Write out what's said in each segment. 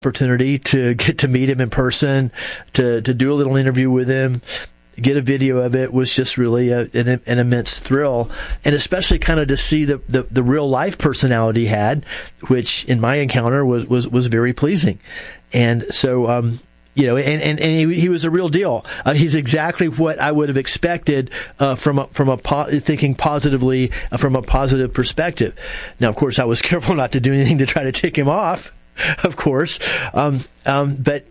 opportunity to get to meet him in person, to do a little interview with him, get a video of it was just really an immense thrill, and especially kind of to see the real life personality he had, which in my encounter was very pleasing. And so, and he was a real deal. He's exactly what I would have expected thinking positively from a positive perspective. Now, of course, I was careful not to do anything to try to tick him off, of course. But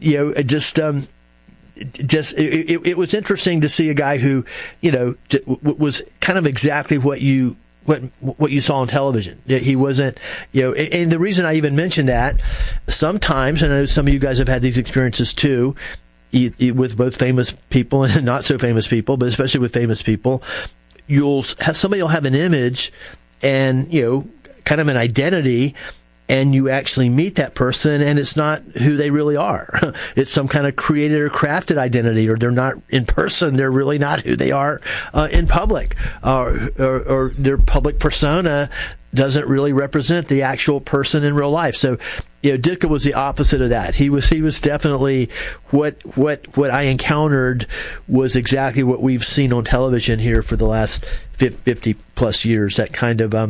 it was interesting to see a guy who, was kind of exactly what you saw on television. He wasn't, and the reason I even mention that, sometimes, and I know some of you guys have had these experiences too, with both famous people and not so famous people, but especially with famous people, somebody will have an image and, kind of an identity, and you actually meet that person, and it's not who they really are. It's some kind of created or crafted identity, or they're not in person. They're really not who they are in public, or their public persona doesn't really represent the actual person in real life. So, Ditka was the opposite of that. He was definitely what I encountered was exactly what we've seen on television here for the last 50 plus years. That kind of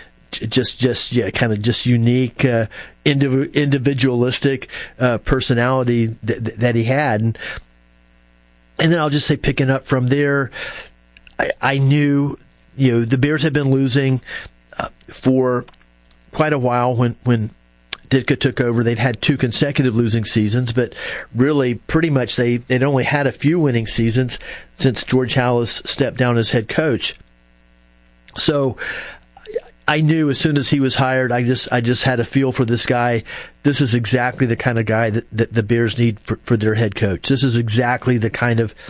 just unique, individualistic personality that he had, and then I'll just say, picking up from there, I knew the Bears had been losing for quite a while when Ditka took over. They'd had 2 consecutive losing seasons, but really, pretty much they'd only had a few winning seasons since George Halas stepped down as head coach. So I knew as soon as he was hired, I just had a feel for this guy. This is exactly the kind of guy that the Bears need for their head coach. This is exactly the kind of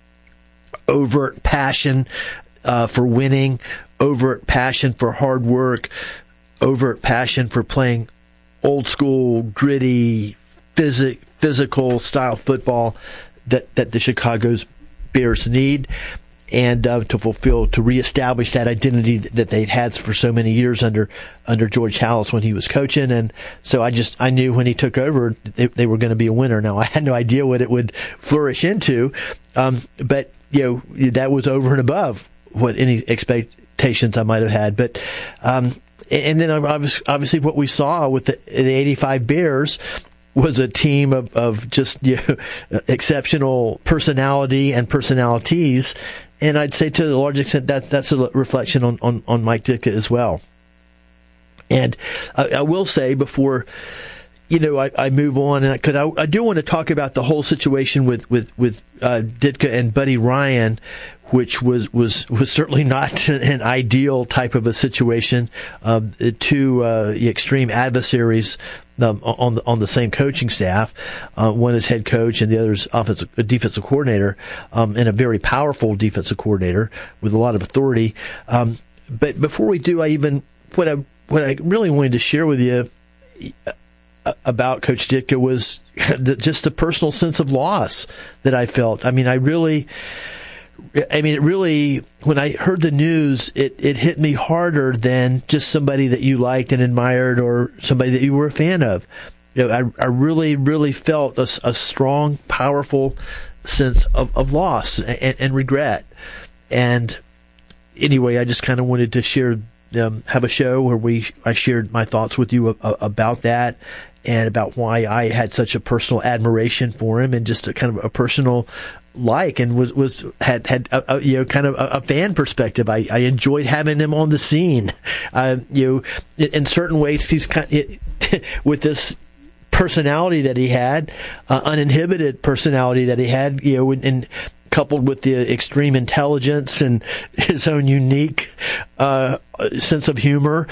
overt passion for winning, overt passion for hard work, overt passion for playing old school, gritty, physical style football that the Chicago Bears need. And to reestablish that identity that they'd had for so many years under George Halas when he was coaching. And so I knew when he took over they were going to be a winner. Now, I had no idea what it would flourish into, but that was over and above what any expectations I might have had. But and then obviously what we saw with the 85 Bears was a team of just exceptional personality and personalities. And I'd say to a large extent that's a reflection on Mike Ditka as well. And I will say before, I move on, and because I do want to talk about the whole situation with Ditka and Buddy Ryan, which was certainly not an ideal type of a situation. 2 extreme adversaries on the same coaching staff. One is head coach, and the other is defensive coordinator, and a very powerful defensive coordinator with a lot of authority. But before we do, what I really wanted to share with you about Coach Ditka was just the personal sense of loss that I felt. It really, when I heard the news, it hit me harder than just somebody that you liked and admired or somebody that you were a fan of. I really, really felt a strong, powerful sense of loss and regret. And anyway, I just kind of wanted to share, have a show where I shared my thoughts with you about that, and about why I had such a personal admiration for him, and just a kind of a personal like, and had kind of a fan perspective. I enjoyed having him on the scene. In certain ways, he's with this personality that he had, uninhibited personality that he had, and coupled with the extreme intelligence and his own unique sense of humor.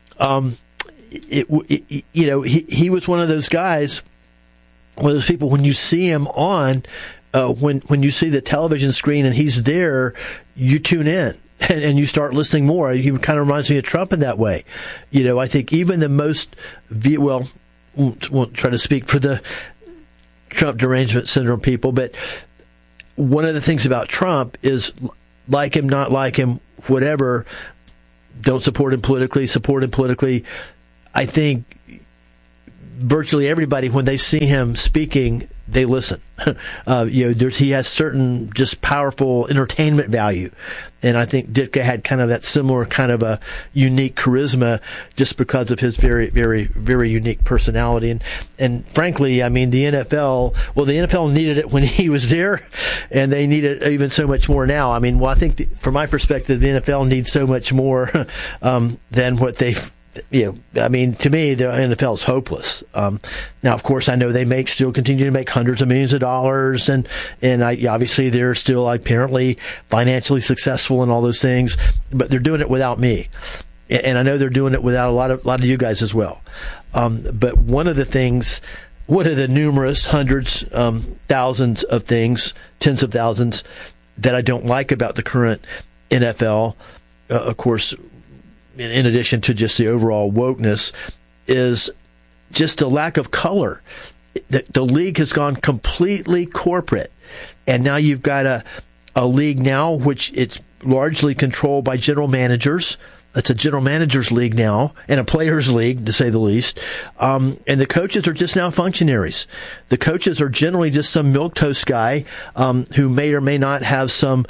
He was one of those guys, one of those people, when you see him on, when you see the television screen and he's there, you tune in and you start listening more. He kind of reminds me of Trump in that way. I think even the most, won't try to speak for the Trump derangement syndrome people, but one of the things about Trump is, like him, not like him, whatever, don't support him politically, support him politically. I think virtually everybody, when they see him speaking, they listen. He has certain just powerful entertainment value. And I think Ditka had kind of that similar kind of a unique charisma just because of his very, very, very unique personality. And frankly, I mean, the NFL needed it when he was there, and they need it even so much more now. I mean, I think from my perspective, the NFL needs so much more than what they've. I mean, to me, the NFL is hopeless. Now, of course, I know they still continue to make hundreds of millions of dollars, and obviously they're still apparently financially successful and all those things, but they're doing it without me, and I know they're doing it without a lot of you guys as well. But one of the numerous hundreds, thousands of things, tens of thousands that I don't like about the current NFL, of course, in addition to just the overall wokeness, is just the lack of color. The league has gone completely corporate, and now you've got a league now which it's largely controlled by general managers. It's a general managers league now, and a players league, to say the least. And the coaches are just now functionaries. The coaches are generally just some milquetoast guy who may or may not have some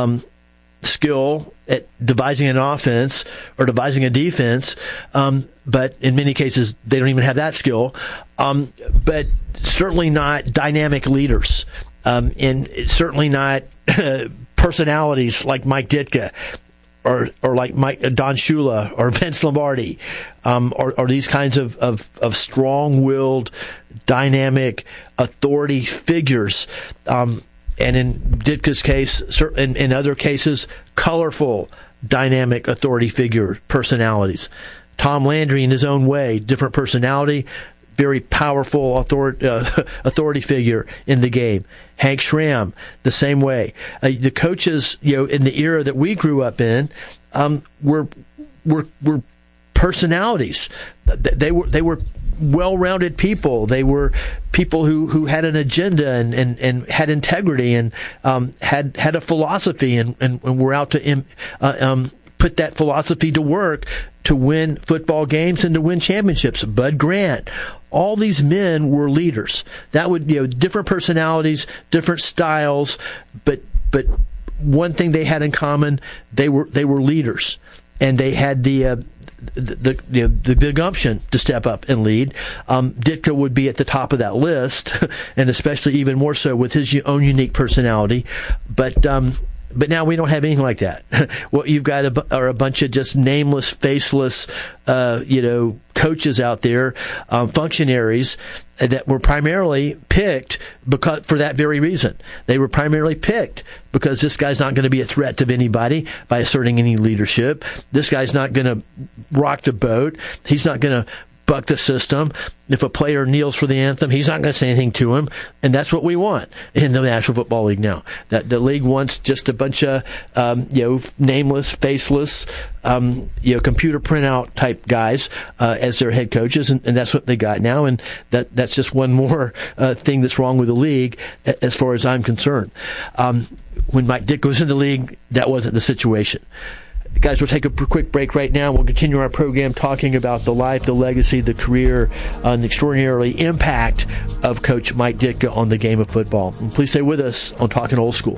skill at devising an offense or devising a defense, but in many cases they don't even have that skill, but certainly not dynamic leaders, and certainly not personalities like Mike Ditka or like Don Shula or Vince Lombardi, or these kinds of strong-willed, dynamic authority figures. And in Ditka's case, in other cases, colorful, dynamic authority figure personalities. Tom Landry, in his own way, different personality, very powerful authority figure in the game. Hank Schramm, the same way. The coaches, in the era that we grew up in, were personalities. They were well-rounded people. They were people who had an agenda and had integrity and had a philosophy and were out to put that philosophy to work to win football games and to win championships. Bud Grant, all these men were leaders. That would different personalities, different styles, but one thing they had in common: they were leaders, and they had the gumption to step up and lead. Ditka would be at the top of that list, and especially even more so with his own unique personality. But now we don't have anything like that. What you've got are a bunch of just nameless, faceless, coaches out there, functionaries that were primarily picked for that very reason. They were primarily picked because this guy's not going to be a threat to anybody by asserting any leadership. This guy's not going to rock the boat. He's not going to buck the system. If a player kneels for the anthem, he's not going to say anything to him, and that's what we want in the National Football League now. That the league wants just a bunch of nameless, faceless, computer printout type guys as their head coaches, and that's what they got now. And that's just one more thing that's wrong with the league, as far as I'm concerned. When Mike Ditka was in the league, that wasn't the situation. Guys, we'll take a quick break right now. We'll continue our program talking about the life, the legacy, the career, and the extraordinary impact of Coach Mike Ditka on the game of football. And please stay with us on Talking Old School.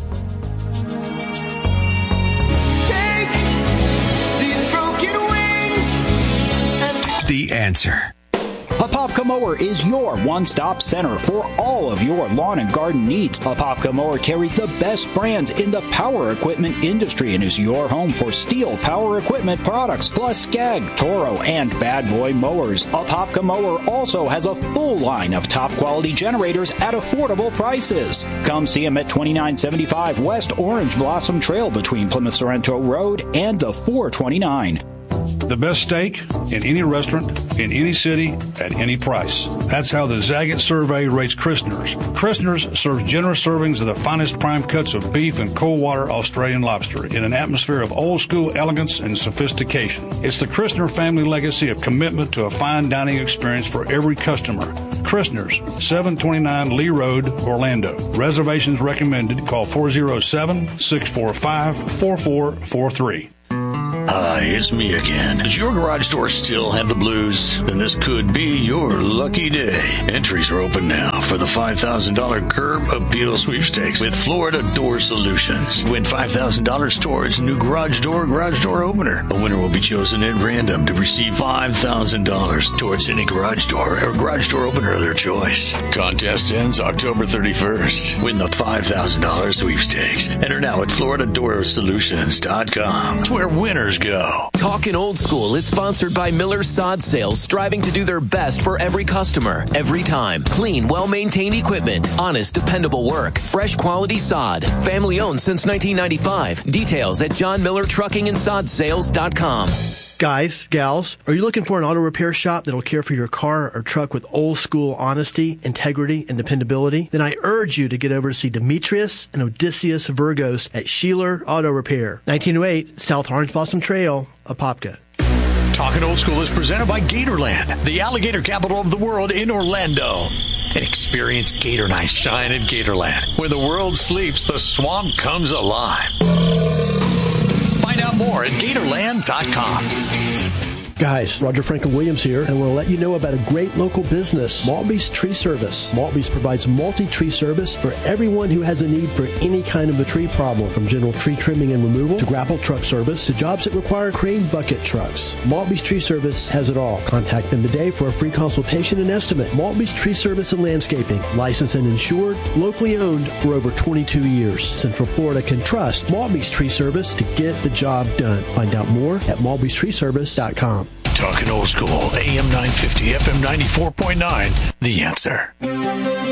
Take these broken wings and The Answer. Apopka Mower is your one-stop center for all of your lawn and garden needs. Apopka Mower carries the best brands in the power equipment industry and is your home for Steel power equipment products, plus Skag, Toro, and Bad Boy mowers. Apopka Mower also has a full line of top-quality generators at affordable prices. Come see them at 2975 West Orange Blossom Trail between Plymouth Sorrento Road and the 429. The best steak in any restaurant, in any city, at any price. That's how the Zagat survey rates Christner's. Christner's serves generous servings of the finest prime cuts of beef and cold-water Australian lobster in an atmosphere of old-school elegance and sophistication. It's the Christner family legacy of commitment to a fine dining experience for every customer. Christner's, 729 Lee Road, Orlando. Reservations recommended. Call 407-645-4443. Hi, it's me again. Does your garage door still have the blues? Then this could be your lucky day. Entries are open now for the $5,000 Curb Appeal Sweepstakes with Florida Door Solutions. Win $5,000 towards a new garage door opener. A winner will be chosen at random to receive $5,000 towards any garage door or garage door opener of their choice. Contest ends October 31st. Win the $5,000 sweepstakes. Enter now at FloridaDoorSolutions.com. It's where winners go. Talkin' Old School is sponsored by Miller Sod Sales, striving to do their best for every customer, every time. Clean, well-maintained equipment, honest, dependable work, fresh quality sod, family owned since 1995. Details at JohnMillerTruckingAndSodSales.com. Guys, gals, are you looking for an auto repair shop that'll care for your car or truck with old school honesty, integrity, and dependability? Then I urge you to get over to see Demetrius and Odysseus Virgos at Sheeler Auto Repair, 1908 South Orange Blossom Trail, Apopka. Talking Old School is presented by Gatorland, the alligator capital of the world in Orlando. And experience Gator Night Shine at Gatorland. Where the world sleeps, the swamp comes alive. Find out more at Gatorland.com. Guys, Roger Franklin Williams here, and I want to let you know about a great local business, Maltby's Tree Service. Maltby's provides multi-tree service for everyone who has a need for any kind of a tree problem, from general tree trimming and removal to grapple truck service to jobs that require crane bucket trucks. Maltby's Tree Service has it all. Contact them today for a free consultation and estimate. Maltby's Tree Service and Landscaping, licensed and insured, locally owned for over 22 years. Central Florida can trust Maltby's Tree Service to get the job done. Find out more at malbystreeservice.com. Talking Old School, AM 950, FM 94.9, The Answer.